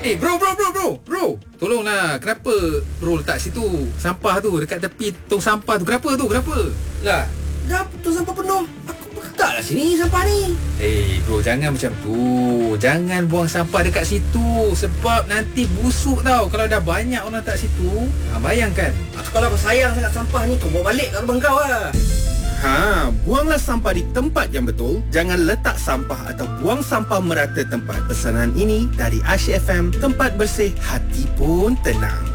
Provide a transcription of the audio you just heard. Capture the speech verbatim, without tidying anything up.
Eh bro bro bro bro Bro tolonglah, kenapa bro letak situ sampah tu dekat tepi tong sampah tu? Kenapa tu? Kenapa? Lah, dah tong sampah penuh. Aku letaklah sini sampah ni. Eh bro, jangan macam tu. Jangan buang sampah dekat situ, sebab nanti busuk tau kalau dah banyak orang letak situ. Ha, bayangkan. Kalau kau sayang sangat sampah ni, kau bawa balik kat rumah kau lah. Ha, buanglah sampah di tempat yang betul. Jangan letak sampah atau buang sampah merata tempat. Pesanan ini dari Asyik F M, tempat bersih hati pun tenang.